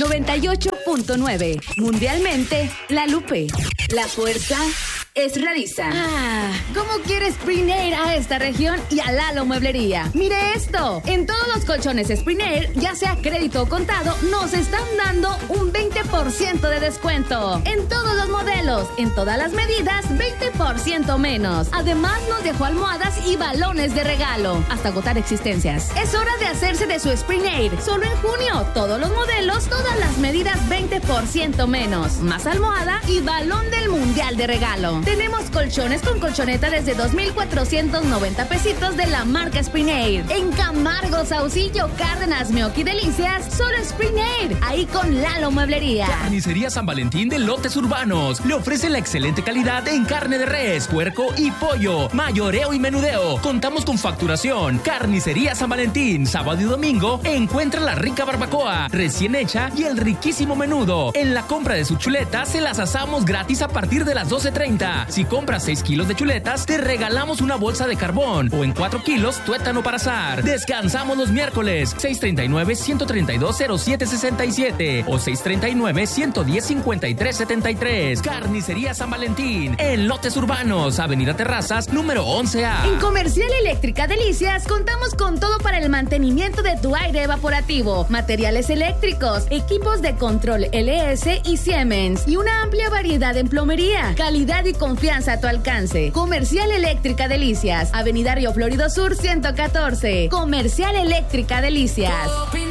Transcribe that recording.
98.9. Mundialmente, La Lupe. La fuerza es Radiza. ¿Cómo quiere Spring Air a esta región y a Lalo Mueblería? Mire esto, en todos los colchones Spring Air, ya sea crédito o contado, nos están dando un 20% de descuento. En todos los modelos, en todas las medidas, 20% menos. Además nos dejó almohadas y balones de regalo, hasta agotar existencias. Es hora de hacerse de su Spring Air. Solo en junio, todos los modelos, todas las medidas, 20% menos. Más almohada y balón del Mundial de regalo. Tenemos colchones con colchoneta desde 2,490 pesitos de la marca Spring Air. En Camargo, Saucillo, Cárdenas, Meoqui, Delicias, solo Spring Air. Ahí con Lalo Mueblería. Carnicería San Valentín de Lotes Urbanos. Le ofrece la excelente calidad en carne de res, puerco y pollo, mayoreo y menudeo. Contamos con facturación. Carnicería San Valentín. Sábado y domingo encuentra la rica barbacoa recién hecha y el riquísimo menudo. En la compra de su chuleta se las asamos gratis a partir de las 12:30. Si compras 6 kilos de chuletas, te regalamos una bolsa de carbón o en 4 kilos tuétano para asar. Descansamos los miércoles. 639-132-0767 o 639-110-5373. Carnicería San Valentín. En Lotes Urbanos, Avenida Terrazas, número 11A. En Comercial Eléctrica Delicias contamos con todo para el mantenimiento de tu aire evaporativo, materiales eléctricos, equipos de control LS y Siemens y una amplia variedad en plomería. Calidad y confianza a tu alcance. Comercial Eléctrica Delicias, Avenida Río Florido Sur 114. Comercial Eléctrica Delicias.